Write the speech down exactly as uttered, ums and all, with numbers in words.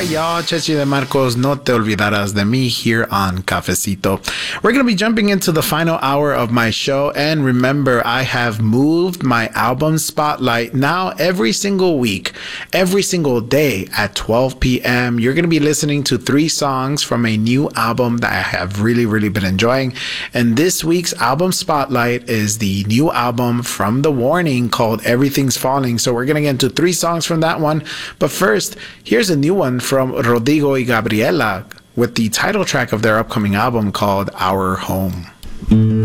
right, y'all. Chechi de Marcos, No Te Olvidarás de Mí here on Cafecito. We're going to be jumping into the final hour of my show. And remember, I have moved my album spotlight now every single week, every single day at twelve p.m. You're going to be listening to three songs from a new album that I have really, really been enjoying. And this week's album spotlight is the new album from The Warning called Everything's Falling. So we're going to get into three songs from that one. But first, here's a new one from Rodrigo y Gabriela with the title track of their upcoming album called Our Home.